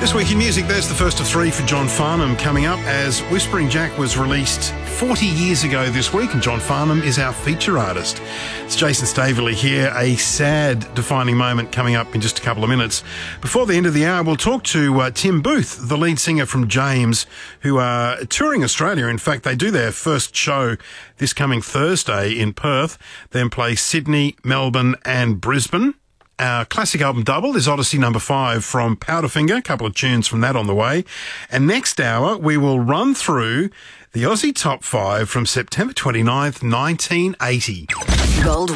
This week in music, there's the first of three for John Farnham coming up, as Whispering Jack was released 40 years ago this week, and John Farnham is our feature artist. It's Jason Staveley here. A sad defining moment coming up in just a couple of minutes. Before the end of the hour, we'll talk to Tim Booth, the lead singer from James, who are touring Australia. In fact, they do their first show this coming Thursday in Perth, then play Sydney, Melbourne and Brisbane. Our classic album double is Odyssey number 5 from Powderfinger, a couple of tunes from that on the way. And next hour, we will run through the Aussie Top 5 from September 29th, 1980. Gold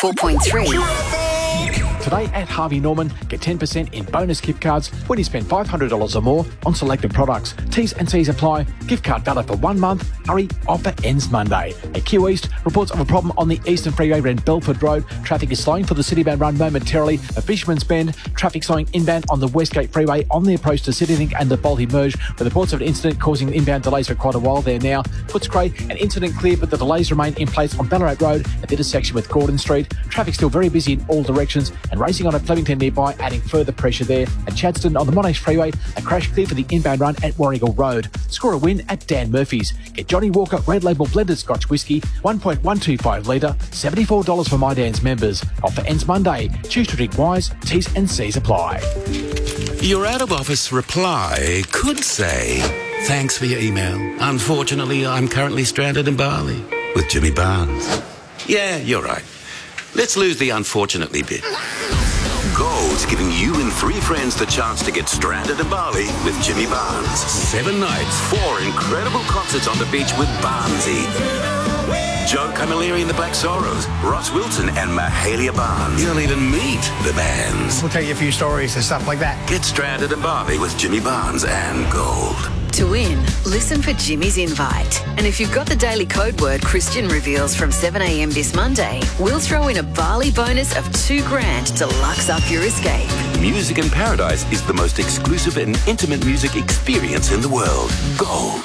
104.3. Today at Harvey Norman, get 10% in bonus gift cards when you spend $500 or more on selected products. T's and C's apply. Gift card valid for 1 month. Hurry, offer ends Monday. At Q East, reports of a problem on the Eastern Freeway around Belford Road. Traffic is slowing for the Citybound run momentarily. At Fisherman's Bend, traffic slowing inbound on the Westgate Freeway on the approach to CityLink and the Baldy Merge, with reports of an incident causing inbound delays for quite a while there now. Footscray, an incident cleared, but the delays remain in place on Ballarat Road at the intersection with Gordon Street. Traffic still very busy in all directions, and racing on at Flemington nearby, adding further pressure there. At Chadstone on the Monash Freeway, a crash clear for the inbound run at Warragul Road. Score a win at Dan Murphy's. Get Johnny Walker Red Label Blended Scotch Whisky, 1.125 litre, $74 for My Dan's members. Offer ends Monday. Choose to drink wise. T's and C's apply. Your out-of-office reply could say, "Thanks for your email. Unfortunately, I'm currently stranded in Bali with Jimmy Barnes." Yeah, you're right. Let's lose the unfortunately bit. Gold's giving you and 3 friends the chance to get stranded in Bali with Jimmy Barnes. 7 nights, 4 incredible concerts on the beach with Barnesy. Joe Camilleri and the Black Sorrows, Ross Wilson and Mahalia Barnes. You'll even meet the bands. We'll tell you a few stories and stuff like that. Get stranded in Bali with Jimmy Barnes and Gold. To win, listen for Jimmy's invite. And if you've got the daily code word Christian reveals from 7 a.m. this Monday, we'll throw in a Bali bonus of $2,000 to lux up your escape. Music in Paradise is the most exclusive and intimate music experience in the world. Gold.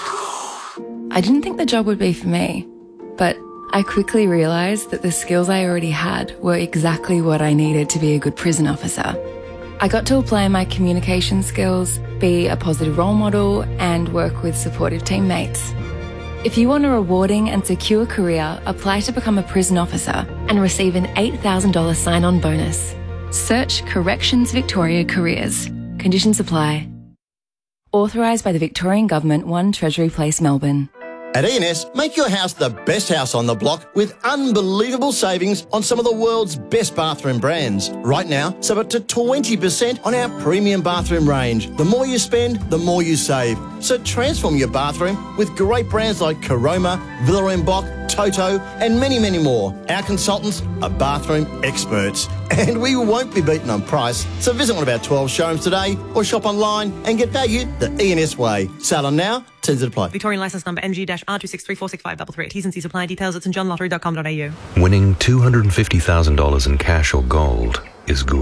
I didn't think the job would be for me, but I quickly realised that the skills I already had were exactly what I needed to be a good prison officer. I got to apply my communication skills, be a positive role model, and work with supportive teammates. If you want a rewarding and secure career, apply to become a prison officer and receive an $8,000 sign-on bonus. Search Corrections Victoria Careers. Conditions apply. Authorised by the Victorian Government, 1 Treasury Place, Melbourne. At E&S, make your house the best house on the block with unbelievable savings on some of the world's best bathroom brands. Right now, save up to 20% on our premium bathroom range. The more you spend, the more you save. So transform your bathroom with great brands like Caroma, Villa & Boch, Toto and many, many more. Our consultants are bathroom experts and we won't be beaten on price. So visit one of our 12 showrooms today or shop online and get value the E&S way. Sale on now, terms apply. Victorian licence number MG-R2634653. T's and C's apply. Details at stjohnlottery.com.au. Winning $250,000 in cash or gold is good.